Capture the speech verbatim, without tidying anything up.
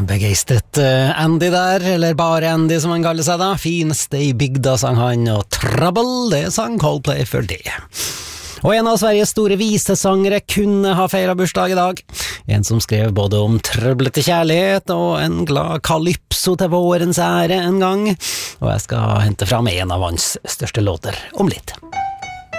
begeistret uh, Andy der, eller bare Andy som han kaller seg da. Fineste i bygda sang han, og Trouble, det sang Coldplay for det. Og en av Sveriges store visesangere kunne ha feiret bursdag i dag. En som skrev både om trøblete kjærlighet og en glad kalypso til vårens ære en gang. Og jeg skal hente fram en av hans største låter om litt.